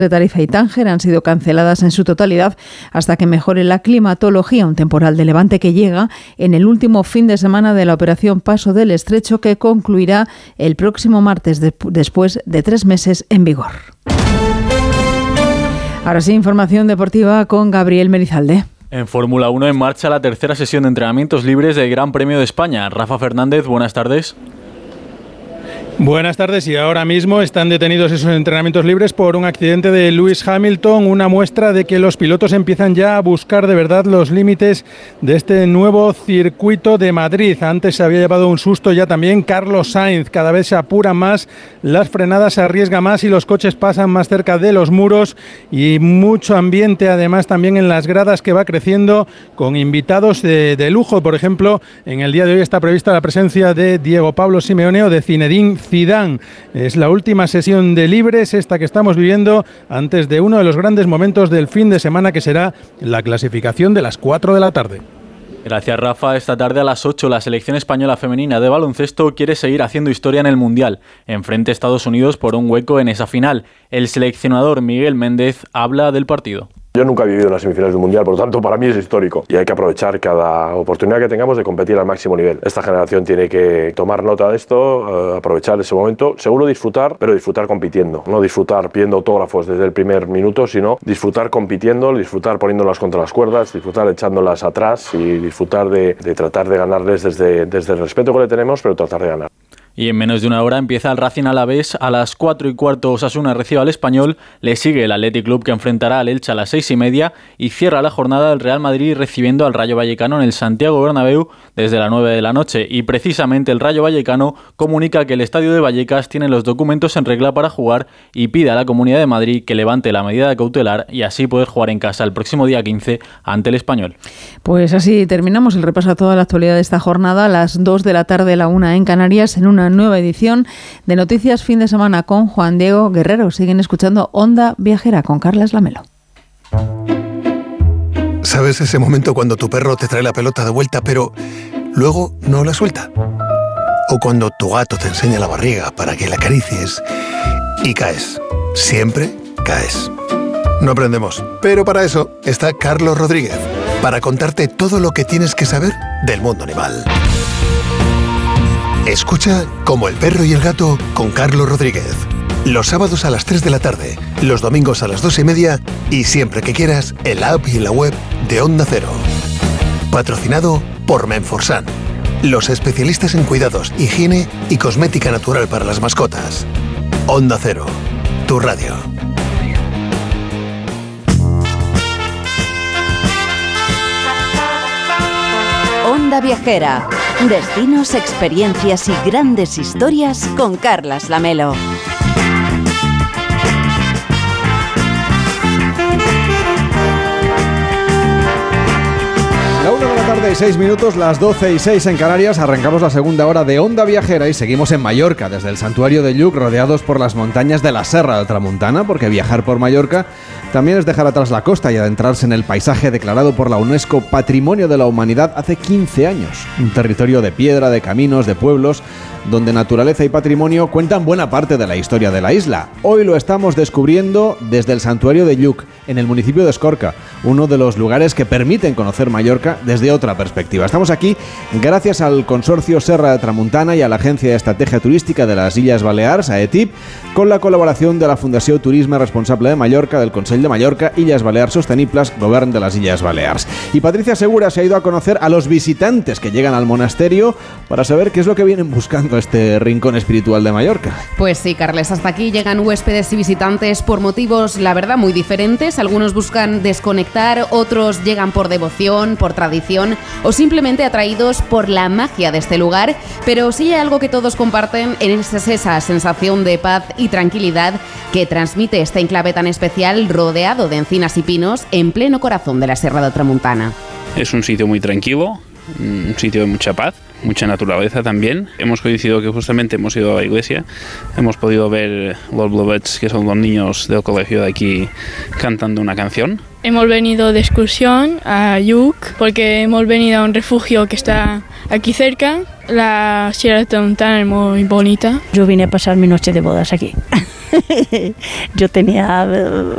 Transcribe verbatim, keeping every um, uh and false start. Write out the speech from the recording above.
de Tarifa y Tánger han sido canceladas en su totalidad hasta que mejore la climatología. Un temporal de levante que llega en el último fin de semana de la operación Paso del Estrecho, que concluirá el próximo martes de, después de tres meses en vigor. Ahora sí, información deportiva con Gabriel Merizalde. En Fórmula uno en marcha la tercera sesión de entrenamientos libres del Gran Premio de España. Rafa Fernández, buenas tardes. Buenas tardes, y ahora mismo están detenidos esos entrenamientos libres por un accidente de Lewis Hamilton, una muestra de que los pilotos empiezan ya a buscar de verdad los límites de este nuevo circuito de Madrid. Antes se había llevado un susto ya también Carlos Sainz, cada vez se apuran más, las frenadas se arriesga más y los coches pasan más cerca de los muros, y mucho ambiente además también en las gradas, que va creciendo con invitados de, de lujo. Por ejemplo, en el día de hoy está prevista la presencia de Diego Pablo Simeone o de Zinedine Zidane. Es la última sesión de libres, esta que estamos viviendo, antes de uno de los grandes momentos del fin de semana, que será la clasificación de las cuatro de la tarde. Gracias, Rafa. Esta tarde a las ocho la selección española femenina de baloncesto quiere seguir haciendo historia en el Mundial. Enfrente a Estados Unidos por un hueco en esa final. El seleccionador Miguel Méndez habla del partido. Yo nunca he vivido en las semifinales del Mundial, por lo tanto para mí es histórico y hay que aprovechar cada oportunidad que tengamos de competir al máximo nivel. Esta generación tiene que tomar nota de esto, uh, aprovechar ese momento, seguro disfrutar, pero disfrutar compitiendo, no disfrutar pidiendo autógrafos desde el primer minuto, sino disfrutar compitiendo, disfrutar poniéndolas contra las cuerdas, disfrutar echándolas atrás y disfrutar de, de tratar de ganarles desde, desde el respeto que le tenemos, pero tratar de ganar. Y en menos de una hora empieza el Racing Alavés. A las cuatro y cuarto Osasuna recibe al Español, le sigue el Athletic Club, que enfrentará al Elche a las seis y media, y cierra la jornada el Real Madrid recibiendo al Rayo Vallecano en el Santiago Bernabéu desde las nueve de la noche. Y precisamente el Rayo Vallecano comunica que el estadio de Vallecas tiene los documentos en regla para jugar y pide a la Comunidad de Madrid que levante la medida cautelar y así poder jugar en casa el próximo día quince ante el Español. Pues así terminamos el repaso a toda la actualidad de esta jornada. A las dos de la tarde, la una en Canarias, en una nueva edición de Noticias Fin de Semana con Juan Diego Guerrero. Siguen escuchando Onda Viajera con Carlas Lamelo. ¿Sabes ese momento cuando tu perro te trae la pelota de vuelta pero luego no la suelta? O cuando tu gato te enseña la barriga para que la acaricies y caes. Siempre caes. No aprendemos, pero para eso está Carlos Rodríguez, para contarte todo lo que tienes que saber del mundo animal. Escucha Como el perro y el gato con Carlos Rodríguez. Los sábados a las tres de la tarde, los domingos a las dos y media y siempre que quieras en la app y en la web de Onda Cero. Patrocinado por Menforsan, los especialistas en cuidados, higiene y cosmética natural para las mascotas. Onda Cero, tu radio. Onda Viajera. Destinos, experiencias y grandes historias con Carlas Lamelo. La una de la tarde y seis minutos, las doce y seis en Canarias. Arrancamos la segunda hora de Onda Viajera y seguimos en Mallorca, desde el santuario de Lluc, rodeados por las montañas de la Serra del Tramuntana, porque viajar por Mallorca también es dejar atrás la costa y adentrarse en el paisaje declarado por la UNESCO Patrimonio de la Humanidad hace quince años. Un territorio de piedra, de caminos, de pueblos, donde naturaleza y patrimonio cuentan buena parte de la historia de la isla. Hoy lo estamos descubriendo desde el santuario de Lluc, en el municipio de Escorca, uno de los lugares que permiten conocer Mallorca desde otra perspectiva. Estamos aquí gracias al Consorcio Serra de Tramuntana y a la Agencia de Estrategia Turística de las Illes Balears, A E T I P, con la colaboración de la Fundació Turisme Responsable de Mallorca, del Consell de Mallorca, Illes Balears Sostenibles, Govern de las Illes Balears. Y Patricia Segura se ha ido a conocer a los visitantes que llegan al monasterio para saber qué es lo que vienen buscando este rincón espiritual de Mallorca. Pues sí, Carles, hasta aquí llegan huéspedes y visitantes por motivos, la verdad, muy diferentes. Algunos buscan desconectar, otros llegan por devoción, por tradición o simplemente atraídos por la magia de este lugar. Pero sí hay algo que todos comparten, es esa sensación de paz y tranquilidad que transmite este enclave tan especial rodeado de encinas y pinos en pleno corazón de la Serra del Tramuntana. Es un sitio muy tranquilo, un sitio de mucha paz, mucha naturaleza también. Hemos coincidido que justamente hemos ido a la iglesia, hemos podido ver los Blovets, que son los niños del colegio de aquí, cantando una canción. Hemos venido de excursión a Lluc porque hemos venido a un refugio que está aquí cerca. La Sierra de Tramuntana es muy bonita. Yo vine a pasar mi noche de bodas aquí. Yo tenía